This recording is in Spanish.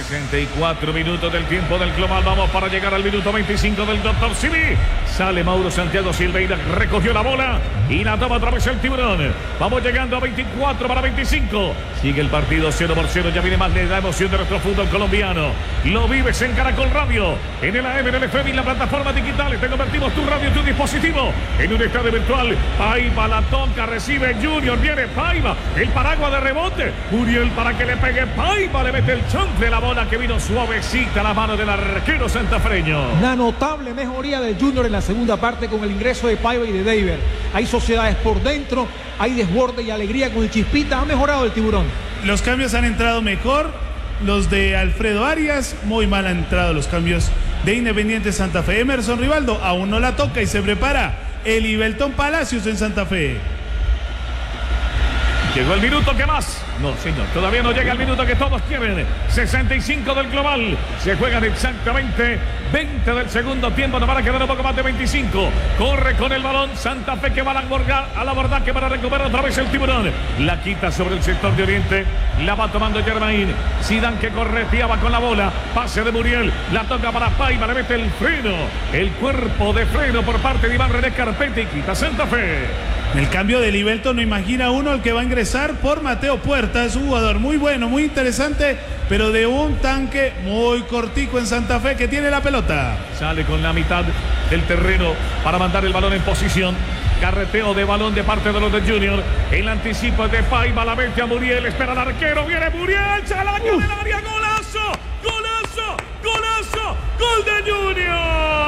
64 minutos del tiempo del global. Vamos para llegar al minuto 25 del Dr. Simi. Sale Mauro Santiago Silveira, recogió la bola y la toma otra vez el Tiburón. Vamos llegando a 24 para 25. Sigue el partido 0-0. Ya viene más de la emoción de nuestro fútbol colombiano. Lo vives en Caracol Radio, en el AM, en el FM y en la plataforma digital. Te convertimos tu radio, tu dispositivo en un estadio virtual. Paiva la toca, recibe Junior, viene Paiva, el paraguas de rebote. Muriel para que le pegue Paiva, le mete el chanfle, la bola que vino suavecita a la mano del arquero santafreño. Una notable mejoría del Junior en la segunda parte con el ingreso de Paiva y de David. Hay sociedades por dentro, hay desborde y alegría con el Chispita. Ha mejorado el Tiburón. Los cambios han entrado mejor. Los de Alfredo Arias, muy mal han entrado los cambios de Independiente Santa Fe. Emerson Rivaldo aún no la toca y se prepara el Ibelton Palacios en Santa Fe. Llegó el minuto que más. No, señor, todavía no llega el minuto que todos quieren. 65 del global. Se juegan exactamente 20 del segundo tiempo. Nos van a quedar un poco más de 25. Corre con el balón Santa Fe, que va a la bordaje para recuperar otra vez el Tiburón. La quita sobre el sector de Oriente. La va tomando Germain. Zidane, que correteaba con la bola. Pase de Muriel. La toca para Paiva. Le mete el freno. El cuerpo de freno por parte de Iván René Carpete y quita Santa Fe. En el cambio del Ibelton no imagina uno el que va a ingresar por Mateo Puerta. Es un jugador muy bueno, muy interesante, pero de un tanque muy cortico en Santa Fe, que tiene la pelota. Sale con la mitad del terreno para mandar el balón en posición. Carreteo de balón de parte de los de Junior. El anticipo de Paiva, la mete a Muriel. Espera el arquero. Viene Muriel. Chalaca del área. Golazo. Golazo. Golazo. Gol de Junior.